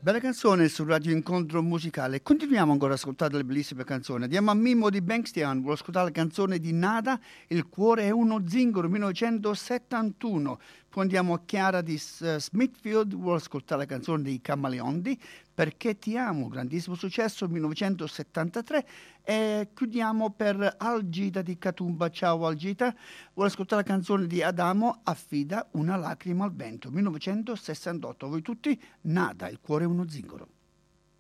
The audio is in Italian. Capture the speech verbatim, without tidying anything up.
Bella canzone su Radio Incontro Musicale. Continuiamo ancora ad ascoltare le bellissime canzoni. Andiamo a Mimmo di Bankstian. Vuole ascoltare la canzone di Nada, Il cuore è uno zingaro, millenovecentosettantuno. Poi andiamo a Chiara di uh, Smithfield. Vuole ascoltare la canzone dei Camaleondi, Perché ti amo, grandissimo successo, millenovecentosettantatré. E chiudiamo per Algida di Catumba. Ciao Algida. Vuole ascoltare la canzone di Adamo, Affida una lacrima al vento, millenovecentosessantotto. Voi tutti, Nada, Il cuore è uno zingaro.